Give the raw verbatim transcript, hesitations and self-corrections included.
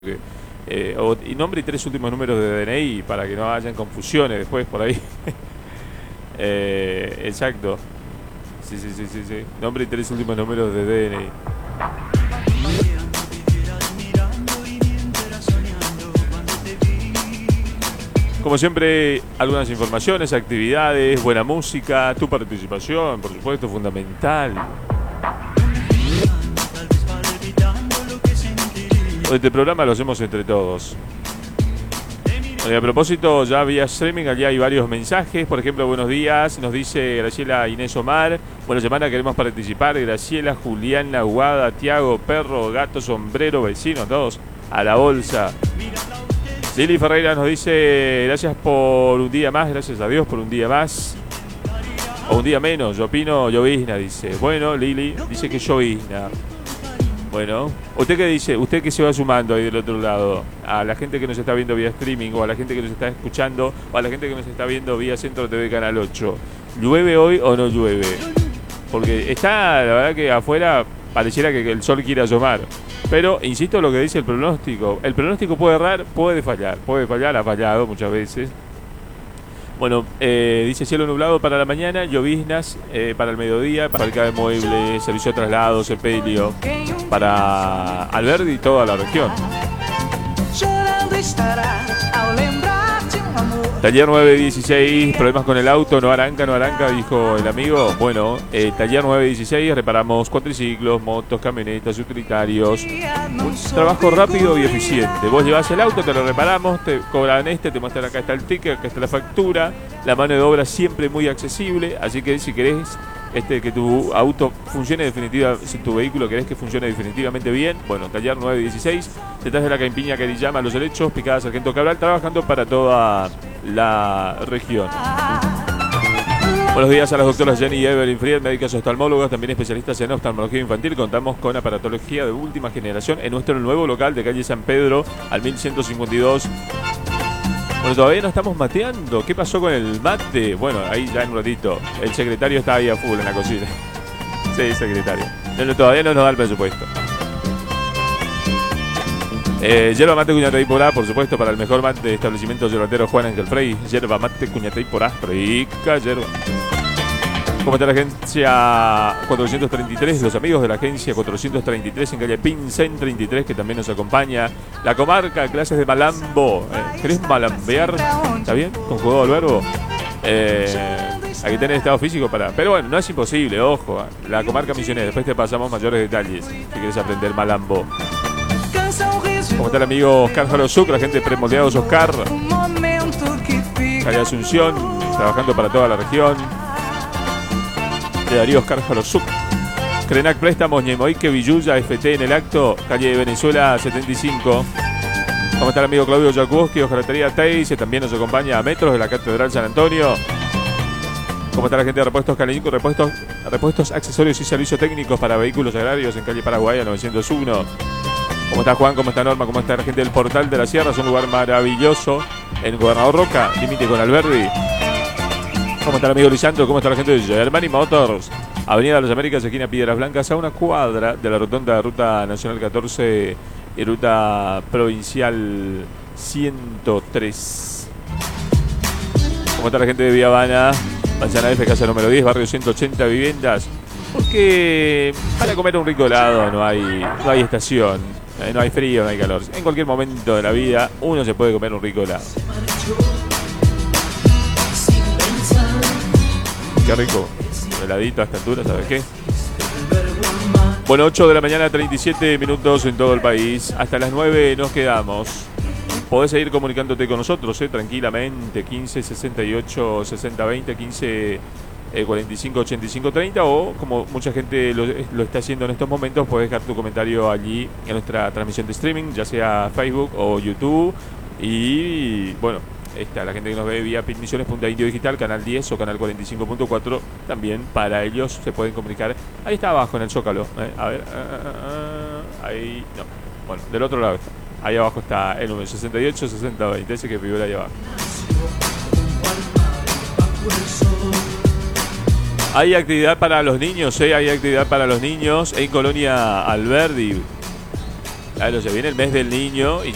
Eh, o, y nombre y tres últimos números de D N I para que no hayan confusiones después por ahí. eh, exacto. Sí, sí, sí, sí, sí. Nombre y tres últimos números de D N I. Como siempre, algunas informaciones, actividades, buena música, tu participación, por supuesto, fundamental. Este programa lo hacemos entre todos. Y a propósito, ya vía streaming, allí hay varios mensajes. Por ejemplo, buenos días, nos dice Graciela Inés Omar. Buena semana, queremos participar. Graciela, Juliana, Guada, Tiago, Perro, Gato, Sombrero, vecinos, todos a la bolsa. Lili Ferreira nos dice, gracias por un día más, gracias a Dios por un día más. O un día menos, yo opino llovizna, dice. Bueno, Lili dice que llovizna. Bueno, ¿usted qué dice? ¿Usted que se va sumando ahí del otro lado? A la gente que nos está viendo vía streaming, o a la gente que nos está escuchando, o a la gente que nos está viendo vía Centro T V Canal ocho. ¿Llueve hoy o no llueve? Porque está, la verdad que afuera pareciera que el sol quiere asomar. Pero, insisto en lo que dice el pronóstico. El pronóstico puede errar, puede fallar. Puede fallar, ha fallado muchas veces. Bueno, eh, dice cielo nublado para la mañana, lloviznas eh, para el mediodía, fábrica de muebles, servicio de traslados, sepelio, para Alberdi y toda la región. Taller nueve dieciséis, problemas con el auto, no arranca, no arranca, dijo el amigo. Bueno, eh, taller nueve dieciséis, reparamos cuatriciclos, motos, camionetas, utilitarios. Un trabajo rápido y eficiente. Vos llevas el auto, te lo reparamos, te cobran este, te muestran acá está el ticket, acá está la factura. La mano de obra siempre muy accesible, así que si querés este, que tu auto funcione definitiva, si tu vehículo querés que funcione definitivamente bien, bueno, taller nueve dieciséis, detrás de la Campiña que llama Los Helechos, Picada Sargento Cabral, trabajando para toda la región. Buenos días a las doctoras Jenny y Evelyn Fried, médicas oftalmólogas, también especialistas en oftalmología infantil. Contamos con aparatología de última generación en nuestro nuevo local de calle San Pedro al mil ciento cincuenta y dos. Bueno, todavía no estamos mateando. ¿Qué pasó con el mate? Bueno, ahí ya en un ratito. El secretario está ahí a full en la cocina. Sí, secretario. No, no, todavía no nos da el presupuesto. Eh, yerba mate Cuñatay Porá, por supuesto, para el mejor mate de establecimiento yerbatero Juan Ángel Frey. Yerba mate Cuñatay Porá, rica yerba. ¿Cómo está la agencia cuatrocientos treinta y tres? Los amigos de la agencia cuatrocientos treinta y tres en calle Pincén treinta y tres, que también nos acompaña. La comarca, clases de malambo. ¿Eh? ¿Querés malambear? ¿Está bien? ¿Conjugado el verbo? Eh, hay que tener estado físico para... Pero bueno, no es imposible, ojo. La comarca misionera. Después te pasamos mayores detalles si quieres aprender malambo. ¿Cómo está el amigo Oscar Jalosuk, la gente de Premoldeados Oscar? Calle Asunción, trabajando para toda la región. De Darío Oscar Jalosuk. Crenac Préstamos, Ñemoique, Villuya, F T en el acto, calle Venezuela setenta y cinco. ¿Cómo está el amigo Claudio Jakuski, Ojalatería Teis? También nos acompaña a metros de la Catedral San Antonio. ¿Cómo está la gente de Repuestos Calico? Repuestos, repuestos, accesorios y servicios técnicos para vehículos agrarios en calle Paraguaya novecientos uno. ¿Cómo está Juan? ¿Cómo está Norma? ¿Cómo está la gente del Portal de la Sierra? Es un lugar maravilloso en Gobernador Roca, límite con Alberdi. ¿Cómo está el amigo Lisandro? ¿Cómo está la gente de Germany Motors? Avenida de las Américas, esquina Piedras Blancas, a una cuadra de la rotonda de Ruta Nacional catorce y Ruta Provincial ciento tres. ¿Cómo está la gente de Vía Habana? Manzana F, casa número diez, barrio ciento ochenta, viviendas. Porque para comer un rico helado no hay, no hay estación, no hay frío, no hay calor. En cualquier momento de la vida uno se puede comer un rico helado. Qué rico, heladito a esta altura, ¿sabes qué? Bueno, ocho de la mañana, treinta y siete minutos en todo el país. Hasta las nueve nos quedamos. Podés seguir comunicándote con nosotros, eh, tranquilamente. quince sesenta y ocho sesenta veinte, quince cuarenta y cinco ochenta y cinco treinta. O, como mucha gente lo, lo está haciendo en estos momentos, podés dejar tu comentario allí en nuestra transmisión de streaming, ya sea Facebook o YouTube. Y, bueno, esta, la gente que nos ve vía pitmisiones punto indio digital, canal diez o canal cuarenta y cinco punto cuatro, también para ellos se pueden comunicar. Ahí está abajo en el Zócalo, eh, a ver, uh, uh, uh, ahí, no, bueno, del otro lado, ahí abajo está el número sesenta y ocho sesenta veinte, ese que figura ahí abajo. Hay actividad para los niños, eh, hay actividad para los niños en Colonia Alberdi. Claro, se viene el mes del niño y